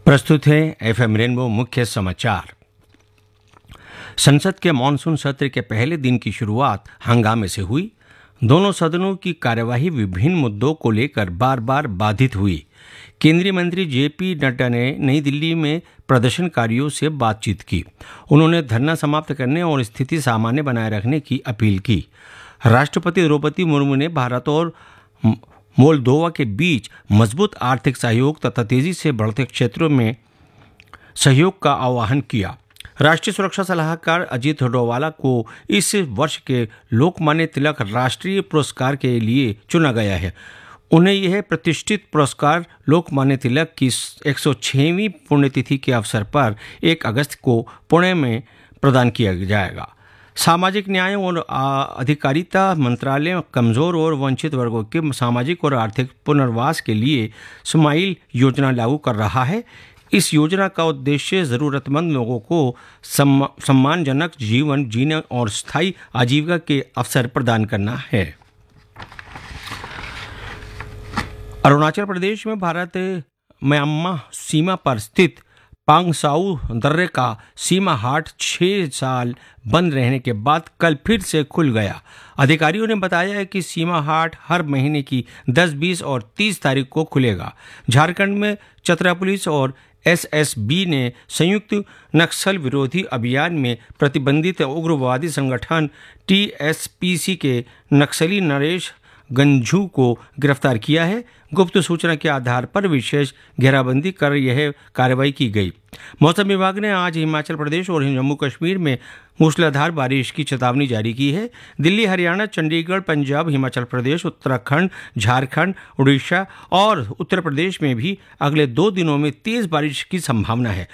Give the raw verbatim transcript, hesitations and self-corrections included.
प्रस्तुत है FM rainbow मुख्य समाचार। संसद के मानसून सत्र के पहले दिन की शुरुआत हंगामे से हुई। दोनों सदनों की कार्यवाही विभिन्न मुद्दों को लेकर बार बार बाधित हुई। केंद्रीय मंत्री जेपी नड्डा ने नई दिल्ली में प्रदर्शनकारियों से बातचीत की। उन्होंने धरना समाप्त करने और स्थिति सामान्य बनाए रखने की अपील की। राष्ट्रपति द्रौपदी मुर्मू ने भारत और मोल्दोवा के बीच मजबूत आर्थिक सहयोग तथा तेजी से बढ़ते क्षेत्रों में सहयोग का आह्वान किया। राष्ट्रीय सुरक्षा सलाहकार अजीत डोवाला को इस वर्ष के लोकमान्य तिलक राष्ट्रीय पुरस्कार के लिए चुना गया है। उन्हें यह प्रतिष्ठित पुरस्कार लोकमान्य तिलक की एक सौ छहवीं पुण्यतिथि के अवसर पर एक अगस्त को पुणे में प्रदान किया जाएगा। सामाजिक न्याय और अधिकारिता मंत्रालय कमजोर और वंचित वर्गों के सामाजिक और आर्थिक पुनर्वास के लिए स्माइल योजना लागू कर रहा है। इस योजना का उद्देश्य जरूरतमंद लोगों को सम्मानजनक जीवन जीने और स्थायी आजीविका के अवसर प्रदान करना है। अरुणाचल प्रदेश में भारत म्यांमार सीमा पर स्थित पांगसाऊ दर्रे का सीमा हाट छह साल बंद रहने के बाद कल फिर से खुल गया। अधिकारियों ने बताया है कि सीमा हाट हर महीने की दस, बीस और तीस तारीख को खुलेगा। झारखंड में चतरा पुलिस और एसएसबी ने संयुक्त नक्सल विरोधी अभियान में प्रतिबंधित उग्रवादी संगठन टीएसपीसी के नक्सली नरेश गंझू को गिरफ्तार किया है। गुप्त सूचना के आधार पर विशेष घेराबंदी कर यह कार्रवाई की गई। मौसम विभाग ने आज हिमाचल प्रदेश और जम्मू कश्मीर में मूसलाधार बारिश की चेतावनी जारी की है। दिल्ली, हरियाणा, चंडीगढ़, पंजाब, हिमाचल प्रदेश, उत्तराखंड, झारखंड, उड़ीसा और उत्तर प्रदेश में भी अगले दो दिनों में तेज बारिश की संभावना है।